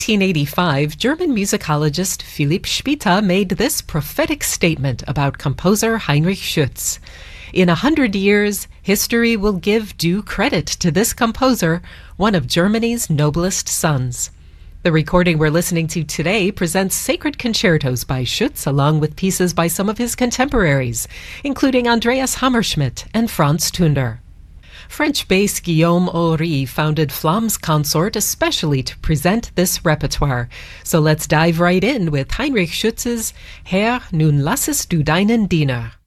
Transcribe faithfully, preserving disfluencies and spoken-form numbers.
eighteen eighty-five, German musicologist Philipp Spitta made this prophetic statement about composer Heinrich Schütz. In a hundred years, history will give due credit to this composer, one of Germany's noblest sons. The recording we're listening to today presents sacred concertos by Schütz along with pieces by some of his contemporaries, including Andreas Hammerschmidt and Franz Tunder. French bass Guillaume Horry founded Flamm's Consort especially to present this repertoire. So let's dive right in with Heinrich Schütz's Herr, nun lassest du deinen Diener.